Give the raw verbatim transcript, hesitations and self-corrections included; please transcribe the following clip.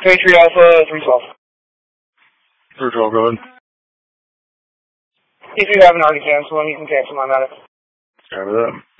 Patriot Alpha three twelve. three twelve, go ahead. If you have an already canceled one, you can cancel my medic. Copy that.